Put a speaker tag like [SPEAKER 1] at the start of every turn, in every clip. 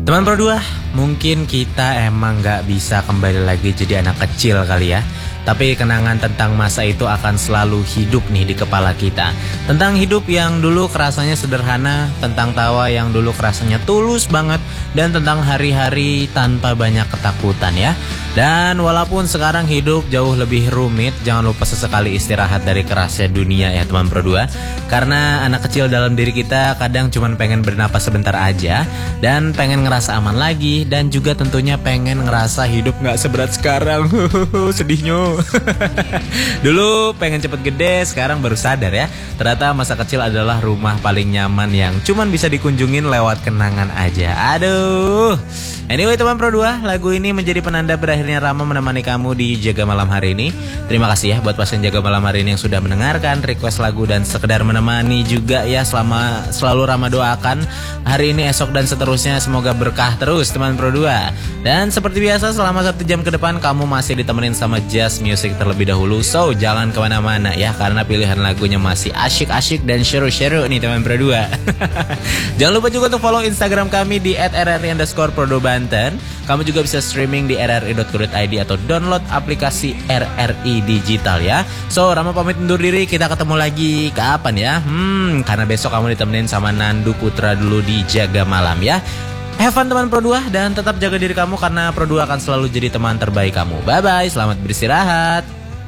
[SPEAKER 1] Teman Pro 2, mungkin kita emang gak bisa kembali lagi jadi anak kecil kali ya. Tapi kenangan tentang masa itu akan selalu hidup nih di kepala kita. Tentang hidup yang dulu kerasanya sederhana, tentang tawa yang dulu kerasanya tulus banget, dan tentang hari-hari tanpa banyak ketakutan ya. Dan walaupun sekarang hidup jauh lebih rumit, jangan lupa sesekali istirahat dari kerasnya dunia ya teman Pro 2. Karena anak kecil dalam diri kita kadang cuma pengen bernapas sebentar aja, dan pengen ngerasa aman lagi, dan juga tentunya pengen ngerasa hidup gak seberat sekarang. Sedihnya. Dulu pengen cepet gede, sekarang baru sadar ya, ternyata masa kecil adalah rumah paling nyaman yang cuman bisa dikunjungin lewat kenangan aja. Aduh. Anyway teman Pro 2, lagu ini menjadi penanda berakhirnya Rama menemani kamu di Jaga Malam hari ini. Terima kasih ya buat pasien Jaga Malam hari ini yang sudah mendengarkan request lagu dan sekedar menemani juga ya. Selalu Rama doakan hari ini, esok dan seterusnya semoga berkah terus teman Pro 2. Dan seperti biasa selama 1 jam ke depan kamu masih ditemenin sama Just Music terlebih dahulu. So jangan kemana-mana ya, karena pilihan lagunya masih asyik-asyik dan seru-seru nih teman Pro 2. Jangan lupa juga untuk follow Instagram kami di @rri_pro2banten. Kamu juga bisa streaming di rri.co.id atau download aplikasi RRI Digital ya. So Rama pamit undur diri, kita ketemu lagi kapan ya? Karena besok kamu ditemenin sama Nandu Putra dulu di Jaga Malam ya. Have fun teman Pro 2 dan tetap jaga diri kamu karena Pro 2 akan selalu jadi teman terbaik kamu. Bye bye, selamat beristirahat.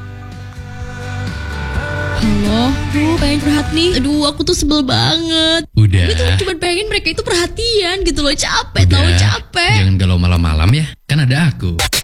[SPEAKER 2] Halo, pengen curhat nih. Aduh, aku tuh sebel banget.
[SPEAKER 3] Udah.
[SPEAKER 2] Gue tuh cuma pengen mereka itu perhatian gitu loh. Capek,
[SPEAKER 3] Udah.
[SPEAKER 2] tahu capek.
[SPEAKER 3] Jangan galau malam-malam ya, kan ada aku.